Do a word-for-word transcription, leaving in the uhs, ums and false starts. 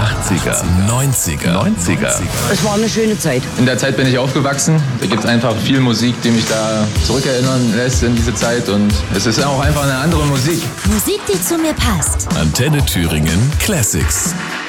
achtziger, neunziger, neunziger. Es war eine schöne Zeit. In der Zeit bin ich aufgewachsen. Da gibt es einfach viel Musik, die mich da zurückerinnern lässt in diese Zeit. Und es ist auch einfach eine andere Musik. Musik, die zu mir passt. Antenne Thüringen Classics.